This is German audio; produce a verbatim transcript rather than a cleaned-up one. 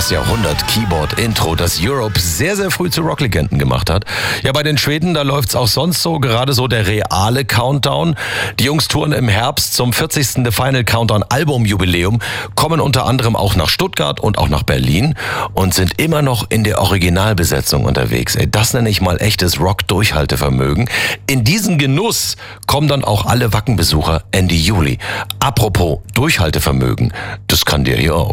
das Jahrhundert-Keyboard-Intro, das Europe sehr, sehr früh zu Rocklegenden gemacht hat. Ja, bei den Schweden, da läuft's auch sonst so, gerade so der reale Countdown. Die Jungs touren im Herbst zum vierzigsten The Final Countdown Albumjubiläum, kommen unter anderem auch nach Stuttgart und auch nach Berlin und sind immer noch in der Originalbesetzung unterwegs. Ey, das nenne ich mal echtes Rock-Durchhaltevermögen. In diesen Genuss kommen dann auch alle Wacken-Besucher Ende Juli. Apropos Durchhaltevermögen, das kann dir hier auch.